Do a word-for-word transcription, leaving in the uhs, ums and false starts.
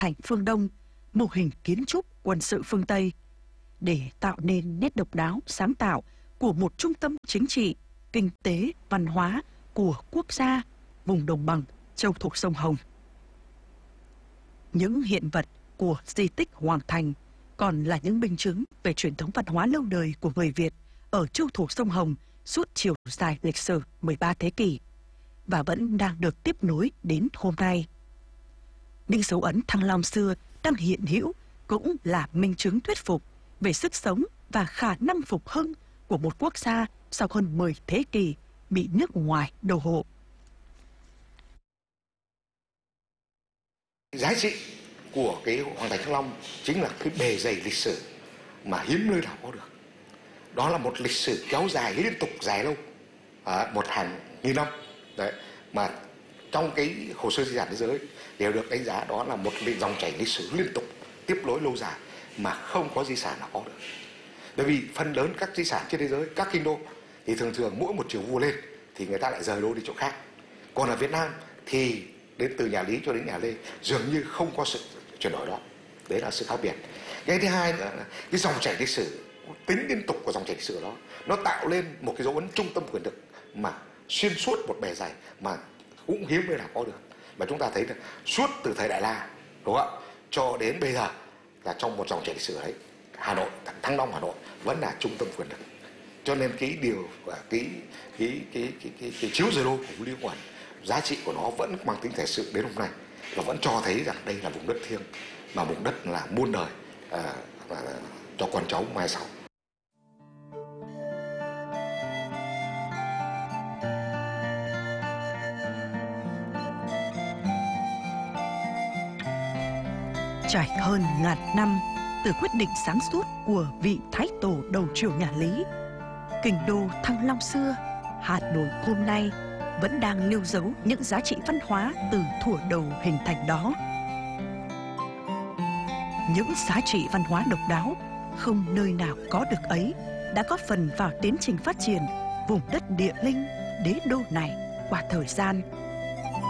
thành phương Đông, mô hình kiến trúc quân sự phương Tây, để tạo nên nét độc đáo, sáng tạo của một trung tâm chính trị, kinh tế, văn hóa của quốc gia vùng đồng bằng châu thuộc sông Hồng. Những hiện vật của di tích Hoàng Thành còn là những minh chứng về truyền thống văn hóa lâu đời của người Việt ở châu thuộc sông Hồng suốt chiều dài lịch sử mười ba thế kỷ và vẫn đang được tiếp nối đến hôm nay. Những dấu ấn Thăng Long xưa đang hiện hữu cũng là minh chứng thuyết phục về sức sống và khả năng phục hưng của một quốc gia sau hơn mười thế kỷ bị nước ngoài đô hộ. Giá trị của cái Hoàng thành Thăng Long chính là cái bề dày lịch sử mà hiếm nơi nào có được. Đó là một lịch sử kéo dài liên tục dài lâu, à, một hàng nghìn năm. Đấy, mà trong cái hồ sơ di sản thế giới đều được đánh giá đó là một dòng chảy lịch sử liên tục tiếp nối lâu dài mà không có di sản nào có được. Bởi vì phần lớn các di sản trên thế giới, các kinh đô thì thường thường mỗi một triều vua lên thì người ta lại rời đô đi chỗ khác. Còn ở Việt Nam thì đến từ nhà Lý cho đến nhà Lê dường như không có sự chuyển đổi đó. Đấy là sự khác biệt. Cái thứ hai nữa là cái dòng chảy lịch sử, tính liên tục của dòng chảy lịch sử đó, nó tạo lên một cái dấu ấn trung tâm quyền lực mà xuyên suốt một bề dày mà cũng hiếm nơi nào có được. Mà chúng ta thấy là suốt từ thời Đại La, đúng không ạ, cho đến bây giờ là trong một dòng chảy lịch sử ấy, Hà Nội, Thăng Long Hà Nội vẫn là trung tâm quyền lực. Cho nên cái điều và cái cái cái cái cái, cái chiếu rời đô của Vũ Lý Quẩn, giá trị của nó vẫn mang tính thời sự đến hôm nay và vẫn cho thấy rằng đây là vùng đất thiêng, mà vùng đất là muôn đời à, và cho con cháu mai sau. Trải hơn ngàn năm từ quyết định sáng suốt của vị thái tổ đầu triều nhà Lý, kinh đô Thăng Long xưa, Hà Nội hôm nay vẫn đang lưu dấu những giá trị văn hóa từ thuở đầu hình thành đó. Những giá trị văn hóa độc đáo không nơi nào có được ấy đã góp phần vào tiến trình phát triển vùng đất địa linh đế đô này qua thời gian.